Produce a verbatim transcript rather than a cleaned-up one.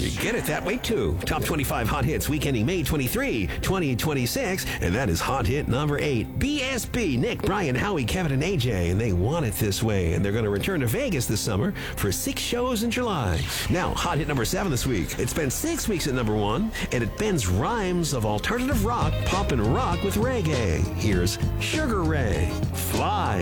Get it that way, too. Top twenty-five Hot Hits week ending May twenty-third, twenty twenty-six. And that is Hot Hit number eight. B S B, Nick, Brian, Howie, Kevin, and A J. And they want it this way. And they're going to return to Vegas this summer for six shows in July. Now, Hot Hit number seven this week. It's been six weeks at number one, and it bends rhymes of alternative rock, pop, and rock with reggae. Here's Sugar Ray, Fly.